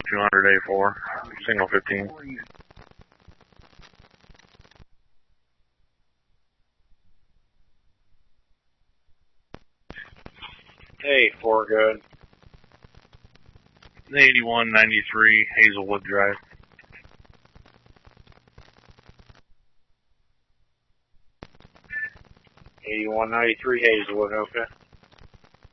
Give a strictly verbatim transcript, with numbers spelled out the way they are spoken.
two hundred A four, single fifteen. Hey, four, good. eighty-one ninety-three Hazelwood Drive. eighty-one ninety-three Hazelwood, okay.